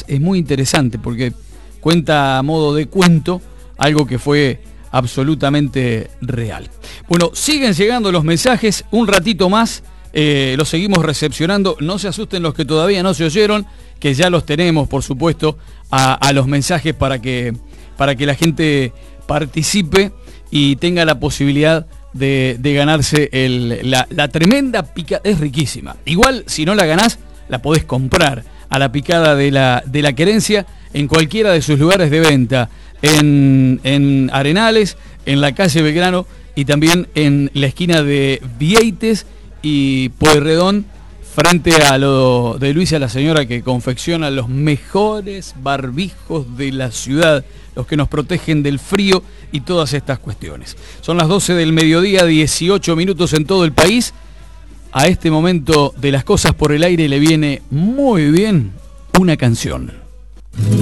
es muy interesante porque cuenta a modo de cuento algo que fue absolutamente real. Bueno, siguen llegando los mensajes, un ratito más los seguimos recepcionando. No se asusten los que todavía no se oyeron, que ya los tenemos, por supuesto, a los mensajes para que la gente participe y tenga la posibilidad de ganarse la tremenda picada. Es riquísima. Igual, si no la ganás, la podés comprar a la picada de la Querencia en cualquiera de sus lugares de venta, en Arenales, en la calle Belgrano y también en la esquina de Vieites y Pueyrredón, frente a lo de Luisa la Señora, que confecciona los mejores barbijos de la ciudad, los que nos protegen del frío y todas estas cuestiones. Son las 12 del mediodía, 18 minutos en todo el país. A este momento de las cosas por el aire le viene muy bien una canción.